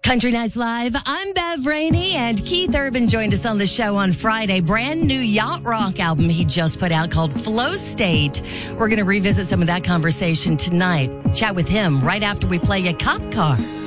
Country Nights Live. I'm Bev Rainey, and Keith Urban joined us on the show on Friday. Brand new yacht rock album he just put out called Flow State. We're going to revisit some of that conversation tonight. Chat with him right after we play a Cop Car.